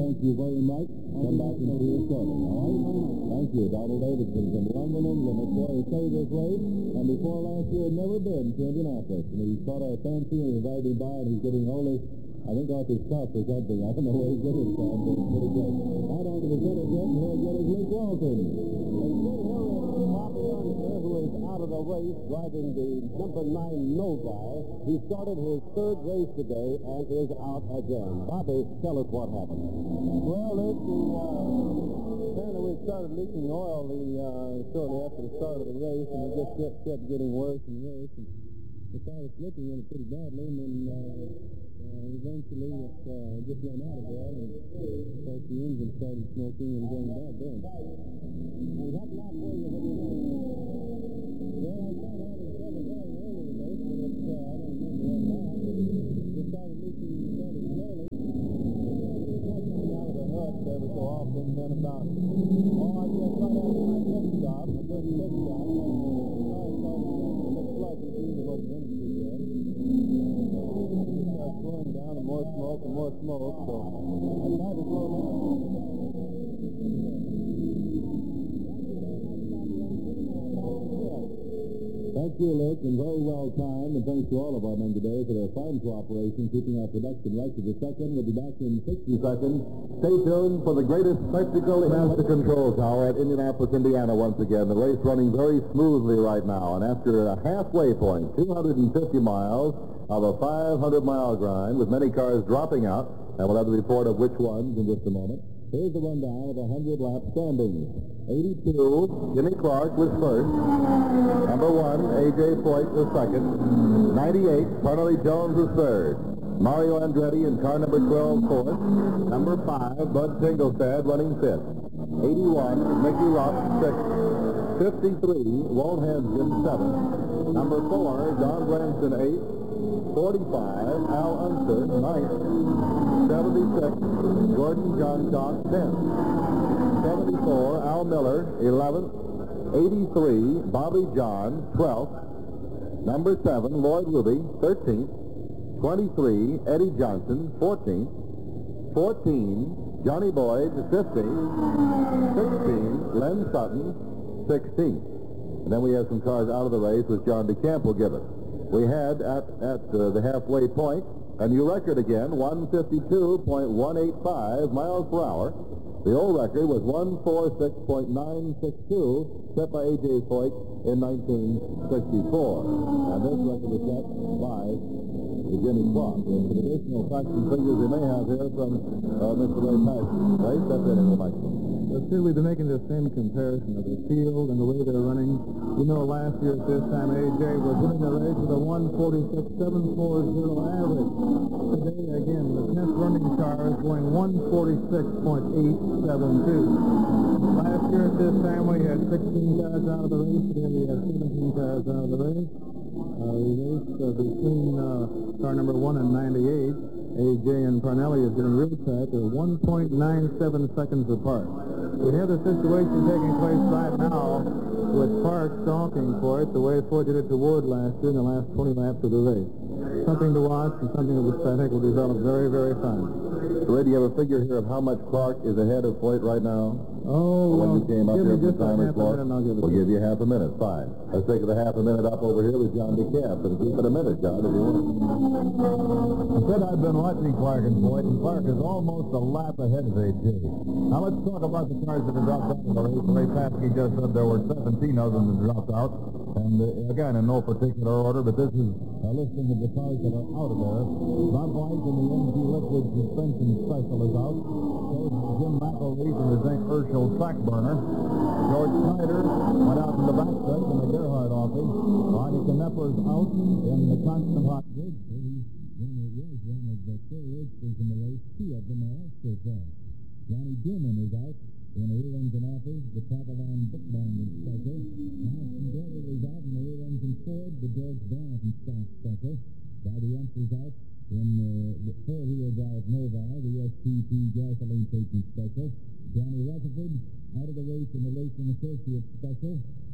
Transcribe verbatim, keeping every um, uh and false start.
thank you very much. Come back and see us shortly, all right? Thank you. Donald Davidson from London, England. That's why he started this race. And before last year, had never been to Indianapolis. And he caught our fancy and invited him by, and he's getting all this, I think, off his cuff or something. I don't know where he's getting it from, but it's pretty good. Right on to the center jet, and here again is Luke Walton. Bobby Unser, who is out of the race, driving the number nine Novi. He started his third race today and is out again. Bobby, tell us what happened. Well, it's the, uh, apparently we started leaking oil the, uh, shortly after the start of the race, and it just kept, kept getting worse and worse. And the car was slipping in it pretty badly, and then uh, uh, eventually it uh, just ran out of oil, and of course the engine started smoking and going bad then. And what lap were you when you know? Well, I thought I had a trouble very early in the race, but it's, uh, I don't remember what lap. It started leaking fairly slowly. Coming out of the hood every so often, then about, oh, I guess right after my pit stop, my first pit stop, the car started getting a bit sluggish, usually wasn't in too good. It started slowing down, and more smoke and more smoke, so I tried to slow down. Thank you, Luke, and very well timed, and thanks to all of our men today for their fine cooperation, keeping our production right to the second. We'll be back in sixty seconds. Stay tuned for the greatest spectacle in the control tower at Indianapolis, Indiana once again. The race running very smoothly right now, and after a halfway point, two hundred fifty miles of a five hundred mile grind with many cars dropping out, and we'll have the report of which ones in just a moment. Here's the rundown of one hundred lap standings. eighty-two, Jimmy Clark was first. Number one, A J Foyt was second. ninety-eight, Parnelli Jones was third. Mario Andretti in car number twelve, fourth. Number five, Bud Tingelstad running fifth. eighty-one, Mickey Rock, sixth. fifty-three, Walt Hansgen, seventh. Number four, John Branson, eighth. forty-five, Al Unser, ninth. seventy-six, Gordon Johncock, tenth. seventy-four, Al Miller, eleventh. eighty-three, Bobby John, twelfth. Number seven, Lloyd Ruby, thirteenth. twenty-three, Eddie Johnson, fourteenth. fourteen, Johnny Boyd, fifteenth. sixteen, Len Sutton, sixteenth. And then we have some cars out of the race, which John DeCamp will give us. We had at, at uh, the halfway point a new record again, one fifty-two point one eight five miles per hour. The old record was one forty-six point nine six two, set by A J Foyt in nineteen sixty-four. And this record was set by Jimmy Clark. And some additional facts and figures we may have here from uh, Mister Ray Paxton. Ray, step in here, Michael. Well, still, we've been making the same comparison of the field and the way they're running. You know, last year at this time, A J was winning the race with a one forty-six point seven four zero average. Today, again, the tenth running car is going one forty-six point eight seven two. Last year at this time, we had sixteen cars out of the race. Today, we have seventeen cars out of the race. Uh, the race uh, between uh, car number one and ninety-eight, A J and Parnelli is getting real tight. They're one point nine seven seconds apart. We have the situation taking place right now with Park stalking for it the way Ford did it to Ward last year in the last twenty laps of the race. Something to watch and something that I think will develop very, very fine. Ray, do you have a figure here of how much Clark is ahead of Foyt right now? Oh, when well, you came up give here me from just a Timer's half a Clark? minute and I'll give it We'll to give you half a minute. Fine. Let's take the half a minute up over here with John DeCamp, and keep it a minute, John, if you want. I said I've been watching Clark and Foyt, and Clark is almost a lap ahead of A J. Now let's talk about the cars that have dropped out of the race. Ray Paskey just said there were seventeen of them that dropped out, and uh, again, in no particular order, but this is a listing of the cars that are out of there. Bob White in the M G Liquid Suspension Special is out. So is Jim McElreath in the Zinc Urschel Track Burner. George Snyder went out in the back straight in the Gerhardt office. Arnie Knepper's out in the Constant Hot Rig. He's one of, was one of the four racers in the race. Two of them are also fast. Johnny Dillman is out in the rear engine office, the Papillon bookbinding special. Austin Berger is out in the rear engine Ford, the George Brown stock special. Bobby Unser is out in uh, the four-wheel drive Novi, the S P P gasoline treatment special. Johnny Rutherford out of the race in the Racing Associates special.